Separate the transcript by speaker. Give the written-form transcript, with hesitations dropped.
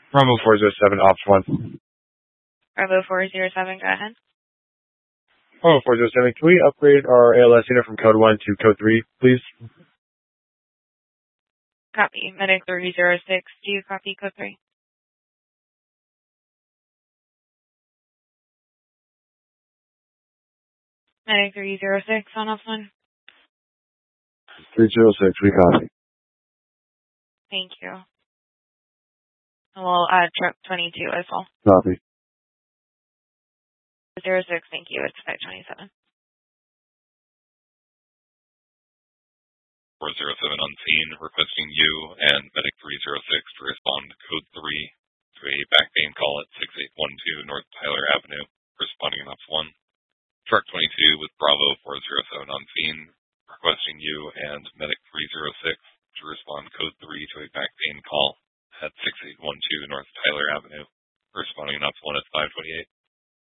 Speaker 1: Bravo 407, Ops 1.
Speaker 2: Bravo 407, go ahead.
Speaker 1: Bravo 407, can we upgrade our ALS unit from code 1 to code 3, please?
Speaker 2: Copy. Medic 306, do you copy code 3? Medic 306 on Ops 1.
Speaker 1: 306, we copy.
Speaker 2: Thank you. And we'll add truck 22 as well.
Speaker 1: Copy.
Speaker 2: 06, thank you. Expect 27.
Speaker 3: 407 on scene, requesting you and Medic 306 to respond to code 3 to a back main call at 6812 North Tyler Avenue, responding on Ops 1. Truck 22 with Bravo 407 on scene, requesting you and Medic 306 to respond code 3 to a back main call at 6812 North Tyler Avenue, responding on Ops 1 at 528.